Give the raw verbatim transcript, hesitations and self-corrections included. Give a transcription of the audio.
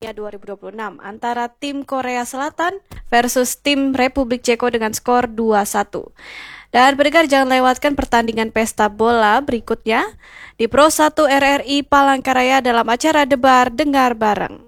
dua ribu dua puluh enam antara tim Korea Selatan versus tim Republik Ceko dengan skor dua satu. Dan pendengar jangan lewatkan pertandingan pesta bola berikutnya di Pro satu R R I Palangkaraya dalam acara Debar Dengar Bareng.